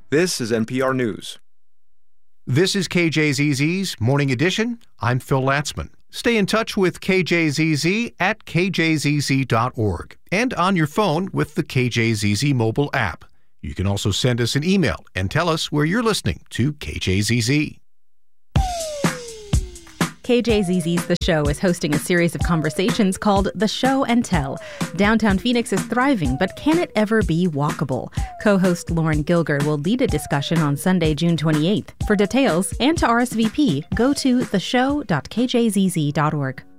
This is NPR News. This is KJZZ's Morning Edition. I'm Phil Latzman. Stay in touch with KJZZ at kjzz.org and on your phone with the KJZZ mobile app. You can also send us an email and tell us where you're listening to KJZZ. KJZZ's The Show is hosting a series of conversations called The Show and Tell. Downtown Phoenix is thriving, but can it ever be walkable? Co-host Lauren Gilger will lead a discussion on Sunday, June 28th. For details and to RSVP, go to theshow.kjzz.org.